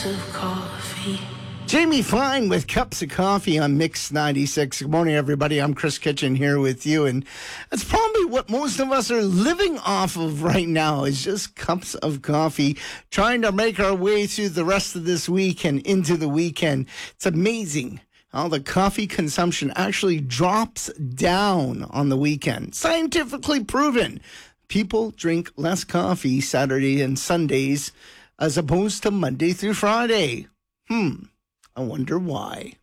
of coffee. Jamie Fine with Cups of Coffee on Mix 96. Good morning, everybody. I'm Chris Kitchen here with you. And that's probably what most of us are living off of right now is just cups of coffee, trying to make our way through the rest of this week and into the weekend. It's amazing how the coffee consumption actually drops down on the weekend. Scientifically proven. People drink less coffee Saturday and Sundays as opposed to Monday through Friday. I wonder why.